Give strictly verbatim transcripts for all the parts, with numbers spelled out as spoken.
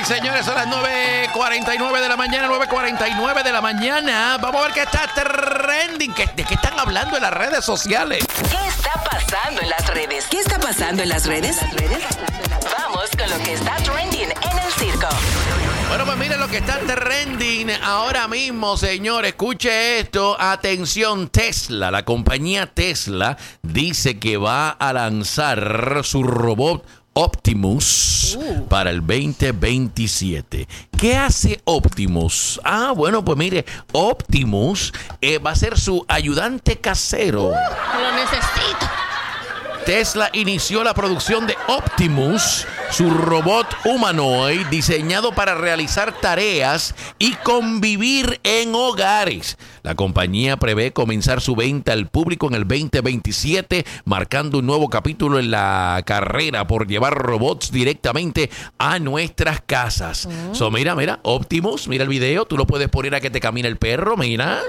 señores, son las nueve cuarenta y nueve de la mañana, nueve cuarenta y nueve de la mañana. Vamos a ver qué está trending. ¿De qué están hablando en las redes sociales? ¿Qué está pasando en las redes? ¿Qué está pasando en las redes? Vamos con lo que está trending en el circo. Bueno, pues miren lo que está trending ahora mismo, señor. Escuche esto. Atención, Tesla. La compañía Tesla dice que va a lanzar su robot Optimus uh. para el veinte veintisiete. ¿Qué hace Optimus? Ah, bueno, pues mire, Optimus eh, va a ser su ayudante casero. Uh, lo necesito. Tesla inició la producción de Optimus, su robot humanoide diseñado para realizar tareas y convivir en hogares. La compañía prevé comenzar su venta al público en el veinte veintisiete, marcando un nuevo capítulo en la carrera por llevar robots directamente a nuestras casas. Mm. So, mira, mira, Optimus, mira el video, tú lo puedes poner a que te camine el perro, mira.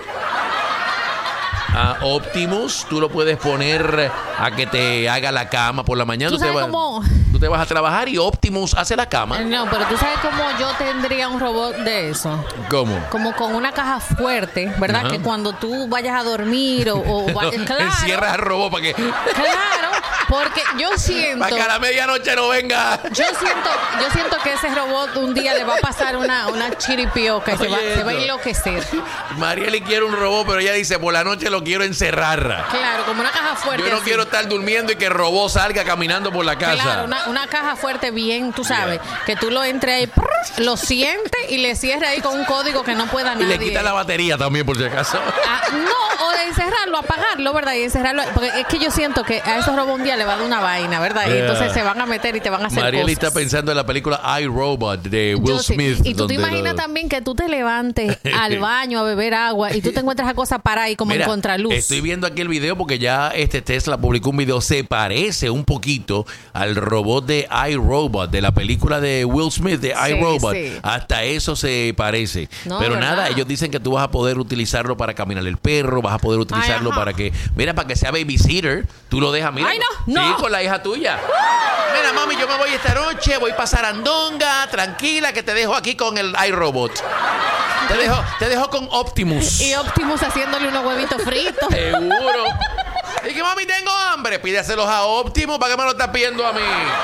A Optimus, tú lo puedes poner a que te haga la cama por la mañana. ¿Tú, tú, te, sabes va, cómo? tú te vas a trabajar y Optimus hace la cama. No, pero tú sabes cómo yo tendría un robot de eso. ¿Cómo? Como con una caja fuerte, ¿verdad? Ajá. Que cuando tú vayas a dormir o, o vayas, claro. Encierras al robot para que... Claro, porque yo siento... Para que a la medianoche no venga. Yo siento, yo siento que ese robot un día le va a pasar una, una chiripioca y se va, se va a enloquecer. Marieli quiere un robot, pero ella dice, por la noche lo quiero encerrar. Claro, como una caja fuerte. Yo no así. quiero estar durmiendo y que el robot salga caminando por la casa. Claro, una, una caja fuerte bien, tú sabes, yeah. Que tú lo entres ahí, prr, lo sientes y le cierres ahí con un código que no pueda nadie. Y le quita la batería también, por si acaso. Ah, no, o de encerrarlo, apagarlo, ¿verdad? Y encerrarlo, porque es que yo siento que a esos robots un día le va a dar una vaina, ¿verdad? Yeah. Y entonces se van a meter y te van a hacer Marieli cosas. está pensando en la película iRobot de Will yo, Smith. Sí. Y tú te imaginas lo... también que tú te levantes al baño a beber agua y tú te encuentras a cosas para ahí como Mira, en contraluz. Estoy viendo aquí el video porque ya este Tesla publicó un video, se parece un poquito al robot de iRobot, de la película de Will Smith de sí, iRobot. Sí. Hasta eso se parece. No, pero ¿verdad? Nada, ellos dicen que tú vas a poder utilizarlo para caminar el perro, vas a poder utilizarlo Ay, para que, mira, para que sea babysitter. Tú lo dejas, mira. Ay, no, sí, no. con la hija tuya. Mira, mami, yo me voy esta noche, voy para Sarandonga, tranquila, que te dejo aquí con el iRobot. Te dejo, te dejo con Optimus. Y Optimus haciéndole unos huevitos fritos. Seguro. Y que mami, tengo hambre. Pídeselos a Optimus. ¿Para qué me lo estás pidiendo a mí?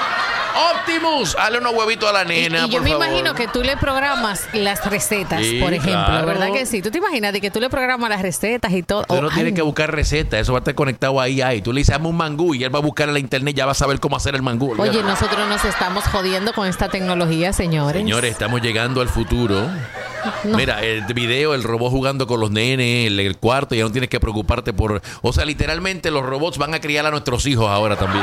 Optimus, hazle unos huevitos a la nena, y, y yo por me favor. imagino que tú le programas las recetas, sí, por ejemplo, claro. ¿Verdad que sí? ¿Tú te imaginas de que tú le programas las recetas y todo? Tú no oh, tienes ay. que buscar recetas, eso va a estar conectado ahí, ahí. Tú le dices, hazme un mangú y él va a buscar en la internet, ya va a saber cómo hacer el mangú. Oye, olvídate. Nosotros nos estamos jodiendo con esta tecnología, señores. Señores, estamos llegando al futuro. No. Mira, el video, el robot jugando con los nenes, el, el cuarto, ya no tienes que preocuparte por... O sea, literalmente los robots van a criar a nuestros hijos ahora también.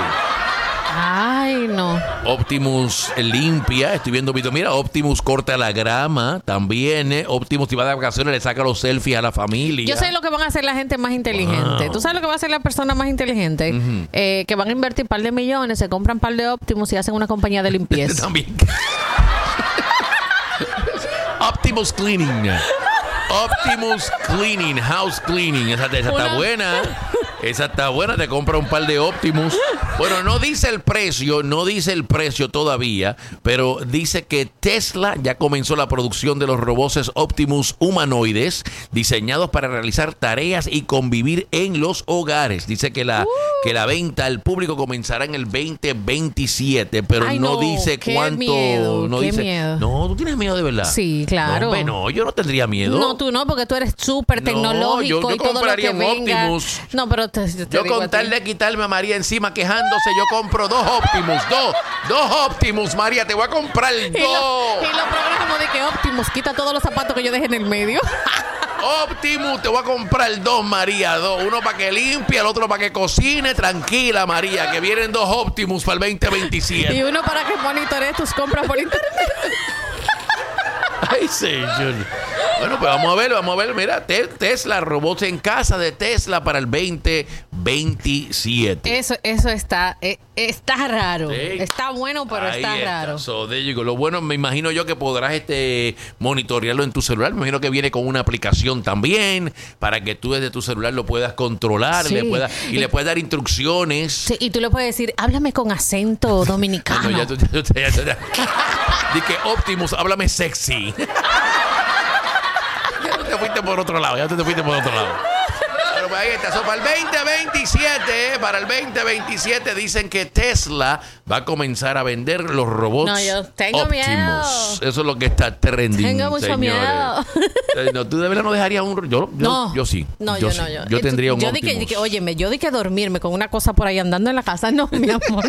Ay, no. Optimus limpia, estoy viendo video. Mira, Optimus corta la grama también. ¿eh? Optimus te va de vacaciones, le saca los selfies a la familia. Yo sé lo que van a hacer la gente más inteligente. Wow. ¿Tú sabes lo que va a hacer la persona más inteligente? Uh-huh. Eh, que van a invertir un par de millones, se compran un par de Optimus y hacen una compañía de limpieza. También. Optimus Cleaning. Optimus Cleaning, House Cleaning. Esa, esa está buena. Esa está buena, te compra un par de Optimus. Bueno, no dice el precio, no dice el precio todavía, pero dice que Tesla ya comenzó la producción de los robots Optimus humanoides diseñados para realizar tareas y convivir en los hogares. Dice que la, uh. que la venta al público comenzará en el veinte veintisiete, pero Ay, no, no dice qué cuánto. Miedo, no qué dice. Miedo. No, ¿tú tienes miedo de verdad? Sí, claro. No, hombre, no, yo no tendría miedo. No, tú no, porque tú eres súper tecnológico no, yo, yo y todo lo que un venga. Optimus. No, pero te, te yo digo con tal de quitarme a María encima quejándose, yo compro dos Optimus, dos, dos Optimus, María, te voy a comprar dos. Y lo, y lo programo de que Optimus quita todos los zapatos que yo dejé en el medio. Optimus, te voy a comprar dos, María, dos. Uno para que limpie, el otro para que cocine. Tranquila, María, que vienen dos Optimus para el veinte veintisiete. Y uno para que monitorees tus compras por internet. Ay, señor. Bueno, pues vamos a ver, vamos a ver. Mira, te- Tesla, robots en casa de Tesla para el veinte veintisiete. Eso, eso está, eh, está raro. Sí. Está bueno, pero Ahí está, está. raro. So, there you go. Lo bueno, me imagino yo que podrás este monitorearlo en tu celular. Me imagino que viene con una aplicación también para que tú desde tu celular lo puedas controlar, Sí. le puedas, y, Y- le puedes dar instrucciones. Sí, y tú le puedes decir, háblame con acento dominicano. No, ya tú- ya tú- ya tú- ya- Di que Optimus, háblame sexy. Ya tú te fuiste por otro lado, ya tú te fuiste por otro lado. Pero pues ahí está. So, para el veinte veintisiete, para el veinte veintisiete dicen que Tesla va a comenzar a vender los robots No, yo tengo Optimus. miedo. Eso es lo que está trending. Tengo mucho señores. miedo. Eh, No, tú de verdad no dejarías un... Yo, yo, No, yo sí. No, yo, sí. no, yo. Yo Eh, tendría un yo di que, Optimus. di que, óyeme, yo di que dormirme con una cosa por ahí andando en la casa. No, mi amor.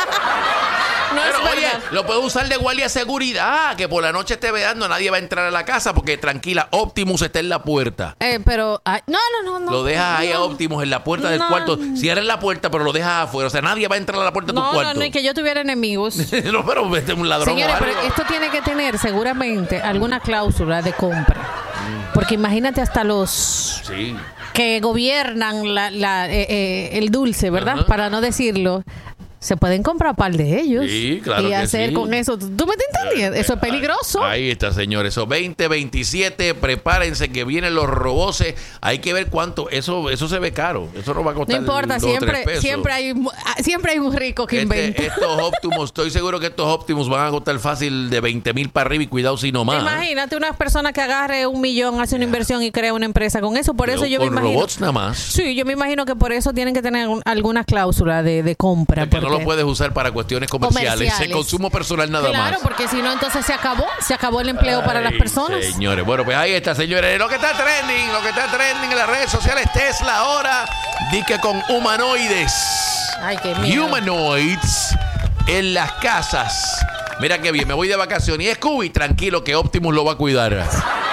No Pero es oye, verdad. lo puedo usar de guardia de seguridad, que por la noche esté veando, nadie va a entrar a la casa porque tranquila, Optimus está en la puerta. Eh, pero, ay, no, no, no, no. Lo dejas ahí a no. Optimus en la puerta del No. cuarto. Cierras la puerta, pero lo dejas afuera. O sea, nadie va a entrar a la puerta de tu No, cuarto. no, no, y que yo tuviera enemigos. No, pero este es un ladrón. Señores, o algo. pero esto tiene que tener seguramente alguna cláusula de compra. Porque imagínate hasta los Sí. que gobiernan la, la, eh, eh, el dulce, ¿verdad? Ajá. Para no decirlo. Se pueden comprar par de ellos Sí, claro y que hacer sí. con eso. ¿Tú me estás entendiendo? Eso es peligroso. Ahí está, señores. Eso veinte veintisiete, prepárense que vienen los robots. Hay que ver cuánto. Eso eso se ve caro. Eso no va a No costar importa, dos o tres siempre, pesos. siempre hay siempre hay un rico que inventa. Este, estos Optimus, estoy seguro que estos Optimus van a costar fácil de veinte mil para arriba y cuidado si no más. Imagínate una persona que agarre un millón, hace una inversión y crea una empresa con eso. Por Pero eso yo me con imagino. robots nada más. Sí, yo me imagino que por eso tienen que tener un- alguna cláusula de, de compra. Que no porque- lo puedes usar para cuestiones comerciales, Comerciales. el consumo personal nada Claro, más. porque si no, entonces se acabó. Se acabó el empleo para las Ay, personas. Señores, bueno, pues ahí está, señores. Lo que está trending, lo que está trending en las redes sociales, Tesla ahora, di que con humanoides. Ay, qué miedo. Humanoids en las casas. Mira qué bien, me voy de vacaciones. Y Scooby, tranquilo que Optimus lo va a cuidar.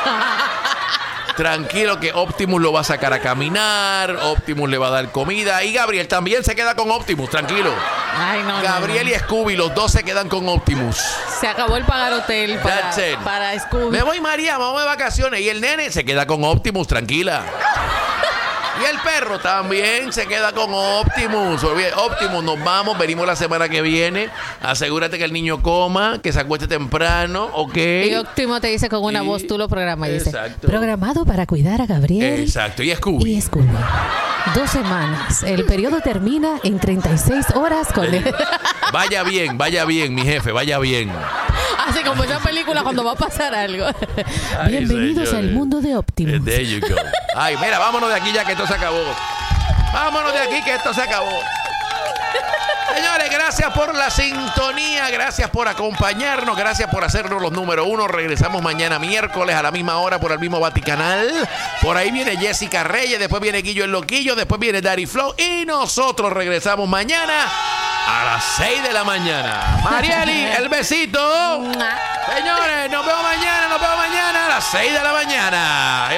Tranquilo que Optimus lo va a sacar a caminar, Optimus le va a dar comida y Gabriel también se queda con Optimus, tranquilo. Ay, no, no, Gabriel no. y Scooby, los dos se quedan con Optimus. Se acabó el pagar hotel para, That's it. para Scooby. Me voy María, vamos de vacaciones y el nene se queda con Optimus, tranquila. Y el perro también se queda con Optimus. Olvide, Optimus, nos vamos, venimos la semana que viene. Asegúrate que el niño coma, que se acueste temprano, ¿ok? Y Óptimo te dice con una Y- voz, tú lo programas y dice, Exacto. programado para cuidar a Gabriel Exacto, y Scooby. y Scooby. Dos semanas. El periodo termina en treinta y seis horas con él. Vaya bien, vaya bien, mi jefe, vaya bien. Así como esa película cuando va a pasar algo. Ay, Bienvenidos señores. al mundo de Optimus. There you go. Ay, mira, vámonos de aquí ya que esto se acabó. Vámonos de aquí que esto se acabó. Señores, gracias por la sintonía, gracias por acompañarnos, gracias por hacernos los número uno. Regresamos mañana miércoles a la misma hora por el mismo Vaticanal. Por ahí viene Jessica Reyes, después viene Guillo el Loquillo, después viene Daddy Flow y nosotros regresamos mañana a las seis de la mañana. Marieli, el besito. Señores, nos vemos mañana, nos vemos mañana a las seis de la mañana.